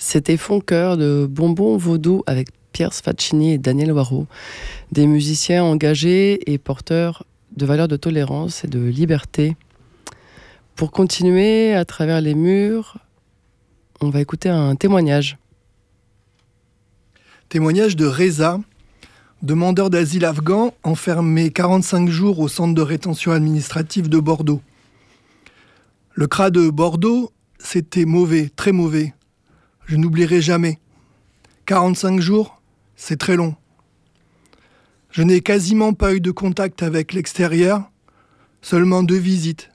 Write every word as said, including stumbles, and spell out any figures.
C'était Fond-Cœur de Bonbon Vaudou avec Pierre Sfaccini et Daniel Waro, des musiciens engagés et porteurs de valeurs de tolérance et de liberté. Pour continuer à travers les murs, on va écouter un témoignage. Témoignage de Reza, demandeur d'asile afghan enfermé quarante-cinq jours au centre de rétention administrative de Bordeaux. Le C R A de Bordeaux, c'était mauvais, très mauvais. Je n'oublierai jamais. quarante-cinq jours, c'est très long. Je n'ai quasiment pas eu de contact avec l'extérieur, seulement deux visites.